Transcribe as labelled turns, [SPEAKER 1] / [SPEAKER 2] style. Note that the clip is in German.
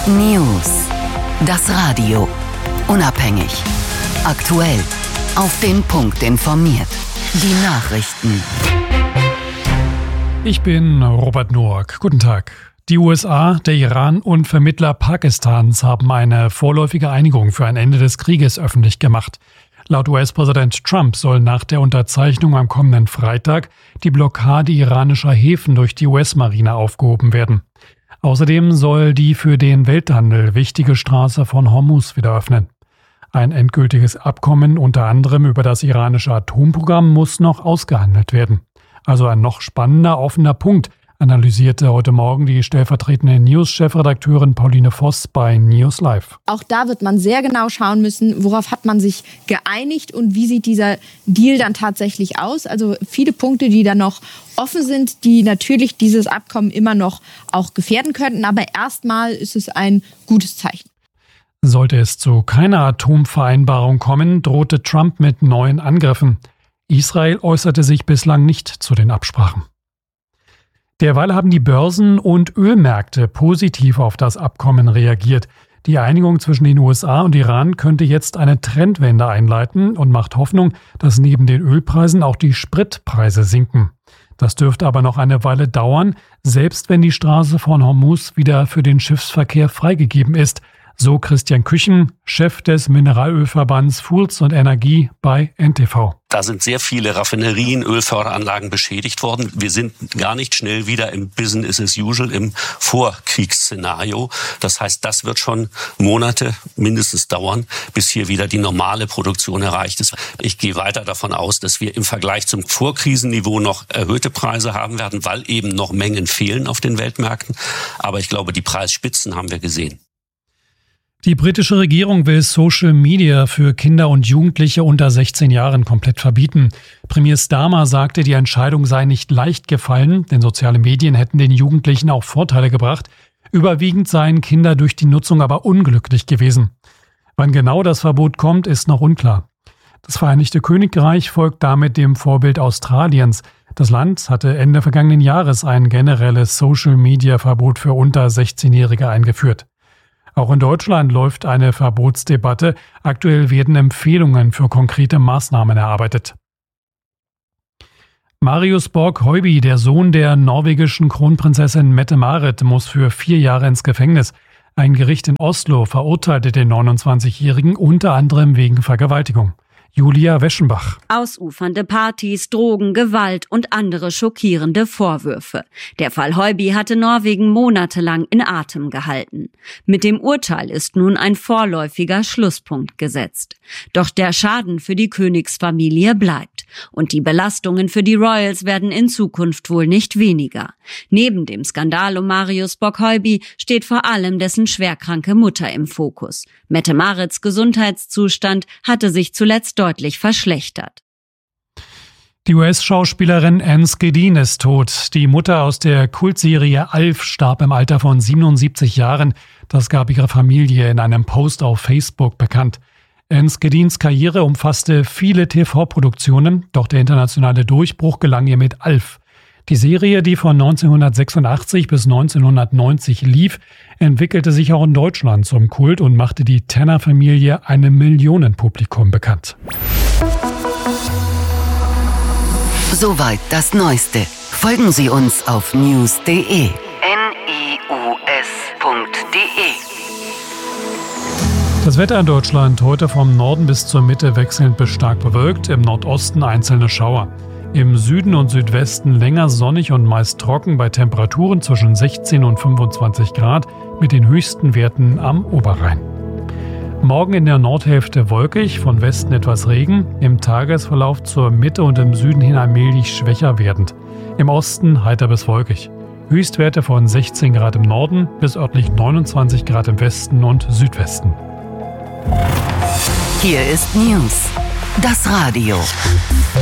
[SPEAKER 1] News. Das Radio. Unabhängig. Aktuell. Auf den Punkt informiert. Die Nachrichten.
[SPEAKER 2] Ich bin Robert Noack. Guten Tag. Die USA, der Iran und Vermittler Pakistans haben eine vorläufige Einigung für ein Ende des Krieges öffentlich gemacht. Laut US-Präsident Trump soll nach der Unterzeichnung am kommenden Freitag die Blockade iranischer Häfen durch die US-Marine aufgehoben werden. Außerdem soll die für den Welthandel wichtige Straße von Hormuz wieder öffnen. Ein endgültiges Abkommen unter anderem über das iranische Atomprogramm muss noch ausgehandelt werden. Also ein noch spannender, offener Punkt, analysierte heute Morgen die stellvertretende News-Chefredakteurin Pauline Voss bei News Live.
[SPEAKER 3] Auch da wird man sehr genau schauen müssen, worauf hat man sich geeinigt und wie sieht dieser Deal dann tatsächlich aus. Also viele Punkte, die da noch offen sind, die natürlich dieses Abkommen immer noch auch gefährden könnten. Aber erstmal ist es ein gutes Zeichen.
[SPEAKER 2] Sollte es zu keiner Atomvereinbarung kommen, drohte Trump mit neuen Angriffen. Israel äußerte sich bislang nicht zu den Absprachen. Derweil haben die Börsen und Ölmärkte positiv auf das Abkommen reagiert. Die Einigung zwischen den USA und Iran könnte jetzt eine Trendwende einleiten und macht Hoffnung, dass neben den Ölpreisen auch die Spritpreise sinken. Das dürfte aber noch eine Weile dauern, selbst wenn die Straße von Hormuz wieder für den Schiffsverkehr freigegeben ist. So Christian Küchen, Chef des Mineralölverbands Fuels und Energie bei NTV.
[SPEAKER 4] Da sind sehr viele Raffinerien, Ölförderanlagen beschädigt worden. Wir sind gar nicht schnell wieder im Business as usual, im Vorkriegsszenario. Das heißt, das wird schon Monate mindestens dauern, bis hier wieder die normale Produktion erreicht ist. Ich gehe weiter davon aus, dass wir im Vergleich zum Vorkrisenniveau noch erhöhte Preise haben werden, weil eben noch Mengen fehlen auf den Weltmärkten. Aber ich glaube, die Preisspitzen haben wir gesehen.
[SPEAKER 2] Die britische Regierung will Social Media für Kinder und Jugendliche unter 16 Jahren komplett verbieten. Premier Starmer sagte, die Entscheidung sei nicht leicht gefallen, denn soziale Medien hätten den Jugendlichen auch Vorteile gebracht. Überwiegend seien Kinder durch die Nutzung aber unglücklich gewesen. Wann genau das Verbot kommt, ist noch unklar. Das Vereinigte Königreich folgt damit dem Vorbild Australiens. Das Land hatte Ende vergangenen Jahres ein generelles Social-Media-Verbot für unter 16-Jährige eingeführt. Auch in Deutschland läuft eine Verbotsdebatte. Aktuell werden Empfehlungen für konkrete Maßnahmen erarbeitet. Marius Borg-Høiby, der Sohn der norwegischen Kronprinzessin Mette-Marit, muss für 4 Jahre ins Gefängnis. Ein Gericht in Oslo verurteilte den 29-Jährigen unter anderem wegen Vergewaltigung. Julia Weschenbach.
[SPEAKER 5] Ausufernde Partys, Drogen, Gewalt und andere schockierende Vorwürfe. Der Fall Høiby hatte Norwegen monatelang in Atem gehalten. Mit dem Urteil ist nun ein vorläufiger Schlusspunkt gesetzt. Doch der Schaden für die Königsfamilie bleibt. Und die Belastungen für die Royals werden in Zukunft wohl nicht weniger. Neben dem Skandal um Marius Borg-Høiby steht vor allem dessen schwerkranke Mutter im Fokus. Mette-Marits Gesundheitszustand hatte sich zuletzt deutlich verschlechtert.
[SPEAKER 2] Die US-Schauspielerin Anne Skidin ist tot. Die Mutter aus der Kultserie Alf starb im Alter von 77 Jahren. Das gab ihre Familie in einem Post auf Facebook bekannt. Anne Skidins Karriere umfasste viele TV-Produktionen, doch der internationale Durchbruch gelang ihr mit Alf. Die Serie, die von 1986 bis 1990 lief, entwickelte sich auch in Deutschland zum Kult und machte die Tanner-Familie einem Millionenpublikum bekannt.
[SPEAKER 1] Soweit das Neueste. Folgen Sie uns auf news.de. news.de.
[SPEAKER 2] Das Wetter in Deutschland heute vom Norden bis zur Mitte wechselnd bis stark bewölkt, im Nordosten einzelne Schauer. Im Süden und Südwesten länger sonnig und meist trocken bei Temperaturen zwischen 16 und 25 Grad mit den höchsten Werten am Oberrhein. Morgen in der Nordhälfte wolkig, von Westen etwas Regen, im Tagesverlauf zur Mitte und im Süden hin allmählich schwächer werdend. Im Osten heiter bis wolkig. Höchstwerte von 16 Grad im Norden bis örtlich 29 Grad im Westen und Südwesten.
[SPEAKER 1] Hier ist News. Das Radio.